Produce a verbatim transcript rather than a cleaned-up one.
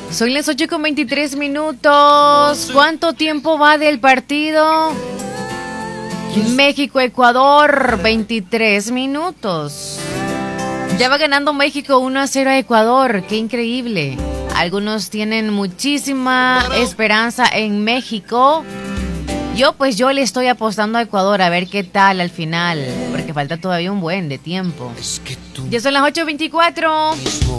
Son las ocho con veintitrés minutos. ¿Cuánto tiempo va del partido? México-Ecuador, veintitrés minutos. Ya va ganando México uno a cero a Ecuador. ¡Qué increíble! Algunos tienen muchísima esperanza en México. Yo pues yo le estoy apostando a Ecuador a ver qué tal al final, porque falta todavía un buen de tiempo. Ya son las ocho veinticuatro.